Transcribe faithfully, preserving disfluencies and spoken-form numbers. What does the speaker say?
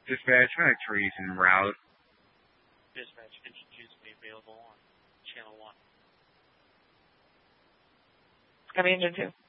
Dispatch, make sure he's en route. Dispatch, engine two is available on channel one. Copy, engine two.